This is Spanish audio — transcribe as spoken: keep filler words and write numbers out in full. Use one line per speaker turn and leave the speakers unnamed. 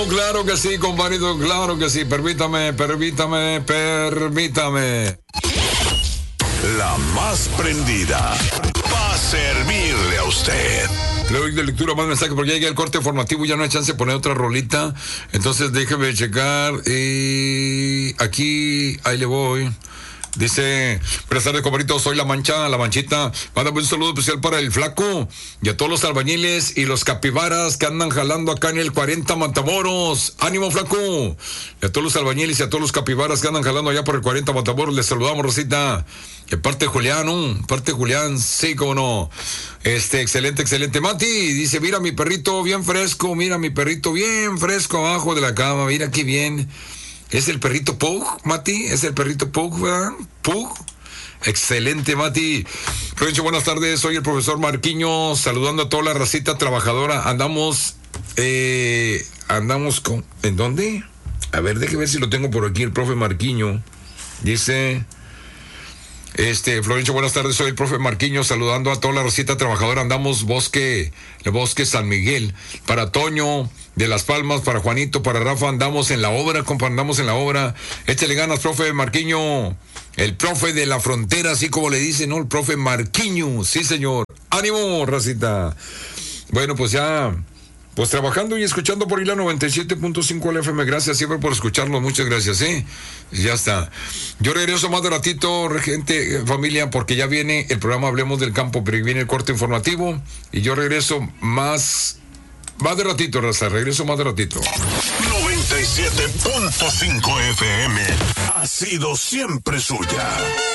Claro que sí, compadrito, claro que sí. Permítame, permítame, permítame.
La más prendida va a servirle a usted.
Le doy de lectura más mensajes porque ya llegué al corte informativo, ya no hay chance de poner otra rolita. Entonces déjeme checar. Y aquí, ahí le voy. Dice, buenas tardes, compadrito, soy La Mancha, La Manchita. Mándame un saludo especial para el Flaco y a todos los albañiles y los capibaras que andan jalando acá en el cuarenta Matamoros. ¡Ánimo, Flaco! Y a todos los albañiles y a todos los capibaras que andan jalando allá por el cuarenta Matamoros, les saludamos, Rosita. De parte de Julián, ¿no? Parte de Julián, sí, cómo no. Este, excelente, excelente. Mati dice, mira mi perrito bien fresco, mira mi perrito bien fresco abajo de la cama, mira qué bien. ¿Es el perrito Pug, Mati? ¿Es el perrito Pug, verdad? ¿Pug? Excelente, Mati. Florencio, buenas tardes. Soy el profesor Marquiño, saludando a toda la racita trabajadora. Andamos, eh, andamos con... ¿En dónde? A ver, déjeme ver si lo tengo por aquí, el profe Marquiño. Dice... Este, Florencio, buenas tardes, soy el profe Marquiño, saludando a toda la racita trabajadora. Andamos bosque, el bosque San Miguel, para Toño de Las Palmas, para Juanito, para Rafa, andamos en la obra, compa, andamos en la obra. Échale ganas, profe Marquiño, el profe de la frontera, así como le dicen, ¿no? El profe Marquiño, sí señor. ¡Ánimo, racita! Bueno, pues ya... Pues trabajando y escuchando por ahí la noventa y siete punto cinco L F M. Gracias siempre por escucharnos. Muchas gracias, ¿eh? Ya está. Yo regreso más de ratito, gente, familia, porque ya viene el programa Hablemos del Campo, pero viene el corte informativo. Y yo regreso más... Más de ratito, raza. Regreso más de ratito.
noventa y siete punto cinco F M ha sido siempre suya.